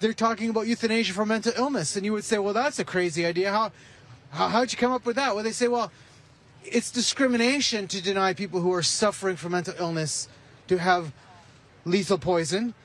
they're talking about euthanasia for mental illness. And you would say, well, that's a crazy idea. How'd you come up with that? Well, they say, well, it's discrimination to deny people who are suffering from mental illness to have lethal poison.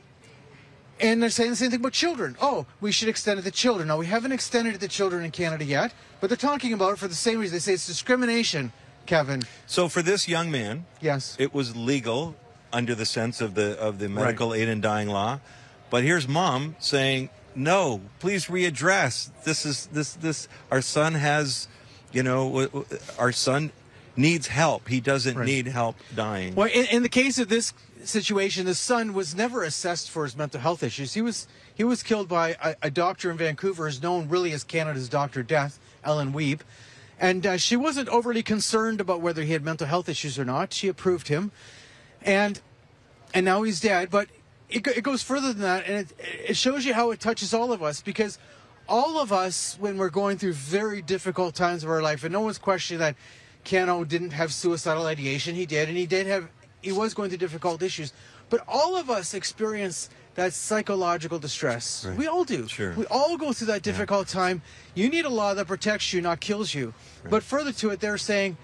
And they're saying the same thing about children. Oh, we should extend it to children. Now, we haven't extended it to children in Canada yet, but they're talking about it for the same reason. They say it's discrimination, Kevin. So for this young man, yes, it was legal under the sense of the medical aid in dying law. But here's mom saying, no, please readdress. This our son has, our son needs help. He doesn't need help dying. Well, in the case of this situation, the son was never assessed for his mental health issues. He was killed by a doctor in Vancouver who's known really as Canada's Dr. Death, Ellen Wiebe. And she wasn't overly concerned about whether he had mental health issues or not. She approved him. And now he's dead. But it goes further than that, and it shows you how it touches all of us, because all of us, when we're going through very difficult times of our life, and no one's questioning that Cano didn't have suicidal ideation. He did, and he was going through difficult issues. But all of us experience that psychological distress. Right. We all do. Sure. We all go through that difficult time. You need a law that protects you, not kills you. Right. But further to it, they're saying,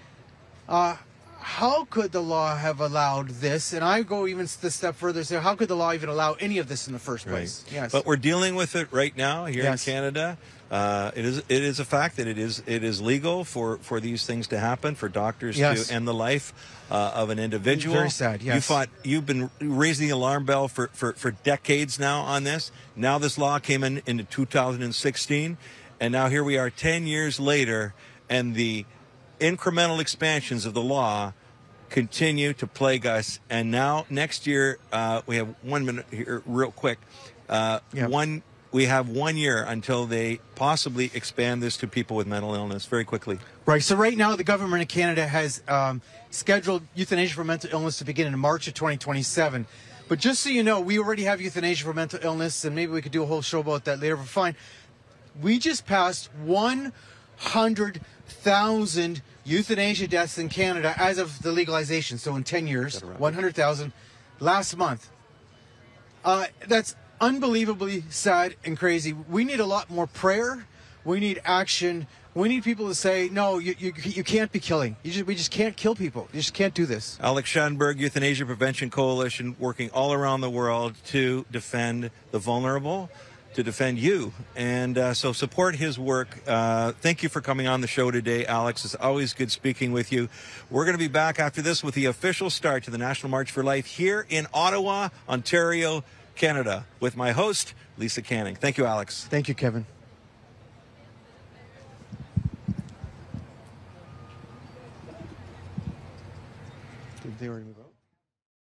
how could the law have allowed this? And I go even the step further, say, how could the law even allow any of this in the first place? Right. Yes. But we're dealing with it right now here Yes. in Canada. It is a fact that it is legal for these things to happen, for doctors Yes. to end the life of an individual. Very sad, yes. You've been raising the alarm bell for decades now on this. Now this law came into 2016, and now here we are 10 years later, and the incremental expansions of the law continue to plague us. And now next year, we have 1 minute here real quick. We have 1 year until they possibly expand this to people with mental illness. Very quickly. Right. So right now, the government of Canada has scheduled euthanasia for mental illness to begin in March of 2027. But just so you know, we already have euthanasia for mental illness, and maybe we could do a whole show about that later, but fine. We just passed 100,000 euthanasia deaths in Canada as of the legalization. So in 10 years, 100,000 last month. That's unbelievably sad and crazy. We need a lot more prayer. We need action. We need people to say, no, you can't be killing. We just can't kill people. You just can't do this. Alex Schanberg, Euthanasia Prevention Coalition, working all around the world to defend the vulnerable, to defend you. And so support his work. Thank you for coming on the show today, Alex. It's always good speaking with you. We're going to be back after this with the official start to the National March for Life here in Ottawa, Ontario, Canada, with my host, Lisa Canning. Thank you, Alex. Thank you, Kevin. Did they already move out?